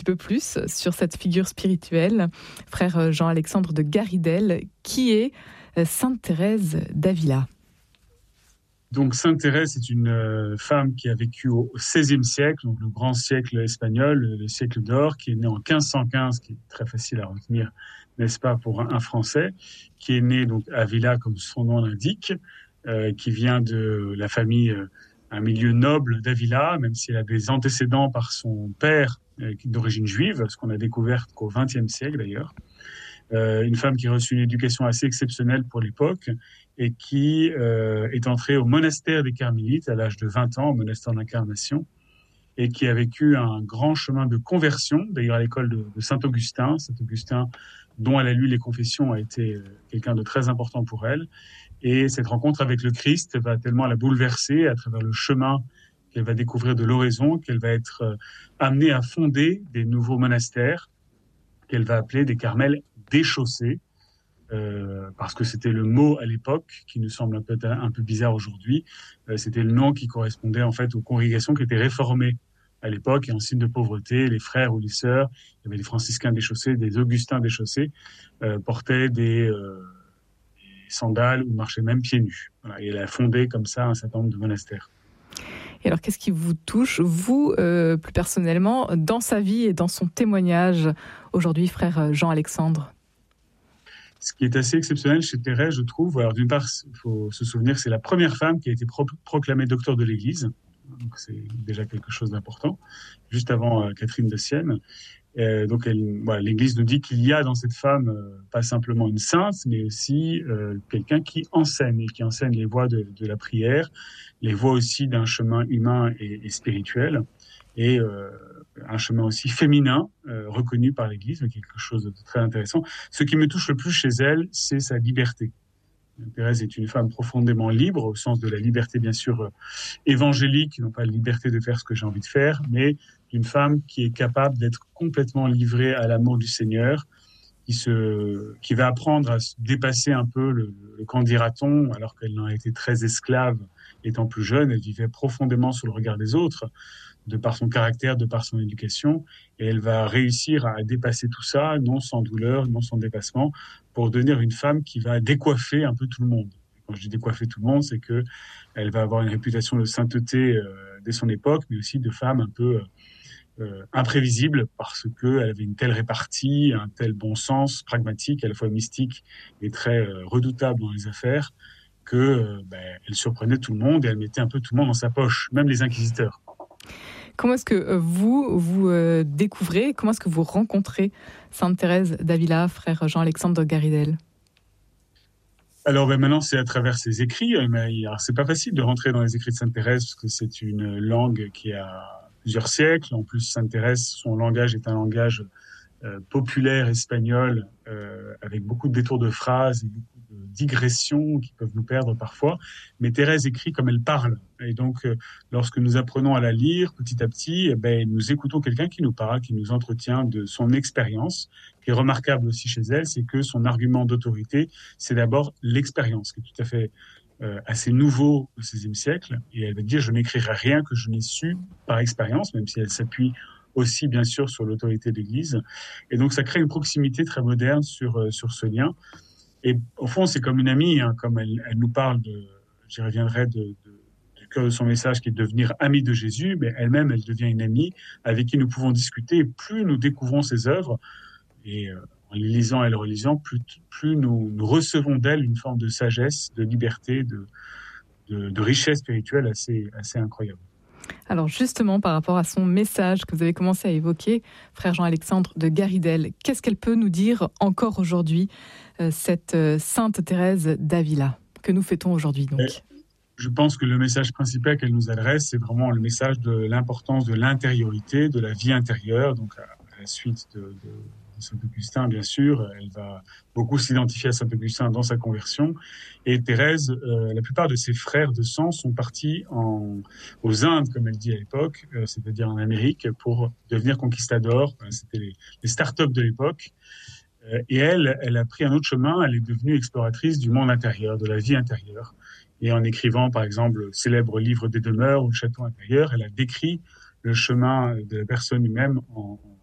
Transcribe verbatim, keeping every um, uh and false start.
peu plus sur cette figure spirituelle, frère Jean-Alexandre de Garidel, qui est Sainte Thérèse d'Avila. Donc Sainte Thérèse est une euh, femme qui a vécu au seizième siècle, donc le grand siècle espagnol, le siècle d'or, qui est née en quinze cent quinze, qui est très facile à retenir, n'est-ce pas, pour un, un Français, qui est né donc à Avila, comme son nom l'indique, euh, qui vient de la famille, euh, un milieu noble d'Avila, même si elle a des antécédents par son père euh, d'origine juive, ce qu'on a découvert qu'au vingtième siècle d'ailleurs. Euh, une femme qui a reçu une éducation assez exceptionnelle pour l'époque et qui euh, est entrée au monastère des Carmélites à l'âge de vingt ans, au monastère d'Incarnation, et qui a vécu un grand chemin de conversion, d'ailleurs à l'école de, de Saint-Augustin. Saint-Augustin, dont elle a lu les Confessions, a été euh, quelqu'un de très important pour elle. Et cette rencontre avec le Christ va tellement la bouleverser à travers le chemin qu'elle va découvrir de l'oraison, qu'elle va être euh, amenée à fonder des nouveaux monastères qu'elle va appeler des Carmels déchaussés, euh, parce que c'était le mot à l'époque qui nous semble un peu, un peu bizarre aujourd'hui. Euh, c'était le nom qui correspondait en fait aux congrégations qui étaient réformées à l'époque et en signe de pauvreté. Les frères ou les sœurs, il y avait des franciscains déchaussés, des augustins déchaussés, euh, portaient des, euh, des sandales ou marchaient même pieds nus. Voilà. Et elle a fondé comme ça un certain nombre de monastères. Et alors, qu'est-ce qui vous touche, vous, euh, plus personnellement, dans sa vie et dans son témoignage aujourd'hui, frère Jean-Alexandre ? Ce qui est assez exceptionnel chez Thérèse, je trouve, alors d'une part, il faut se souvenir que c'est la première femme qui a été pro- proclamée docteur de l'Église, donc c'est déjà quelque chose d'important, juste avant euh, Catherine de Sienne. Euh, donc elle, voilà, l'Église nous dit qu'il y a dans cette femme euh, pas simplement une sainte, mais aussi euh, quelqu'un qui enseigne, et qui enseigne les voies de, de la prière, les voies aussi d'un chemin humain et, et spirituel, et euh, un chemin aussi féminin euh, reconnu par l'Église, quelque chose de très intéressant. Ce qui me touche le plus chez elle, c'est sa liberté. Thérèse est une femme profondément libre, au sens de la liberté bien sûr euh, évangélique, non pas la liberté de faire ce que j'ai envie de faire, mais une femme qui est capable d'être complètement livrée à l'amour du Seigneur, qui, se, qui va apprendre à se dépasser un peu le, le qu'en dira-t-on, alors qu'elle en a été très esclave étant plus jeune. Elle vivait profondément sous le regard des autres, de par son caractère, de par son éducation, et elle va réussir à dépasser tout ça, non sans douleur, non sans dépassement, pour devenir une femme qui va décoiffer un peu tout le monde. Quand je dis décoiffer tout le monde, c'est que elle va avoir une réputation de sainteté euh, dès son époque, mais aussi de femme un peu euh, imprévisible, parce qu'elle avait une telle répartie, un tel bon sens pragmatique, à la fois mystique et très euh, redoutable dans les affaires, que euh, ben, elle surprenait tout le monde et elle mettait un peu tout le monde dans sa poche, même les inquisiteurs. Comment est-ce que vous, vous euh, découvrez, comment est-ce que vous rencontrez Sainte Thérèse d'Avila, frère Jean-Alexandre de Garidel ? Alors ben maintenant, c'est à travers ses écrits. Mais alors, c'est pas facile de rentrer dans les écrits de Sainte Thérèse parce que c'est une langue qui a plusieurs siècles. En plus, Sainte Thérèse, son langage est un langage euh, populaire espagnol euh, avec beaucoup de détours de phrases et beaucoup de digressions qui peuvent nous perdre parfois. Mais Thérèse écrit comme elle parle. Et donc, euh, lorsque nous apprenons à la lire petit à petit, eh ben, nous écoutons quelqu'un qui nous parle, qui nous entretient de son expérience. Ce qui est remarquable aussi chez elle, c'est que son argument d'autorité, c'est d'abord l'expérience, qui est tout à fait euh, assez nouveau au seizième siècle. Et elle va dire, je n'écrirai rien que je n'ai su par expérience, même si elle s'appuie aussi, bien sûr, sur l'autorité de l'Église. Et donc, ça crée une proximité très moderne sur, euh, sur ce lien. Et au fond, c'est comme une amie, hein, comme elle, elle nous parle de, j'y reviendrai, de, de, du cœur de son message qui est de devenir amie de Jésus, mais elle-même, elle devient une amie avec qui nous pouvons discuter. Et plus nous découvrons ses œuvres, et euh, en les lisant et les relisant, plus, plus nous, nous recevons d'elle une forme de sagesse, de liberté, de, de, de richesse spirituelle assez, assez incroyable. Alors justement, par rapport à son message que vous avez commencé à évoquer, frère Jean-Alexandre de Garidel, qu'est-ce qu'elle peut nous dire encore aujourd'hui, euh, cette euh, Sainte Thérèse d'Avila, que nous fêtons aujourd'hui donc ? Je pense que le message principal qu'elle nous adresse, c'est vraiment le message de l'importance de l'intériorité, de la vie intérieure, donc à, à la suite de, de, de Saint-Augustin, bien sûr. Elle va beaucoup s'identifier à Saint-Augustin dans sa conversion. Et Thérèse, euh, la plupart de ses frères de sang sont partis en, aux Indes, comme elle dit à l'époque, euh, c'est-à-dire en Amérique, pour devenir conquistadors. C'était les, les start-up de l'époque. Euh, et elle, elle a pris un autre chemin. Elle est devenue exploratrice du monde intérieur, de la vie intérieure. Et en écrivant, par exemple, le célèbre livre des demeures ou le château intérieur, elle a décrit le chemin de la personne humaine en,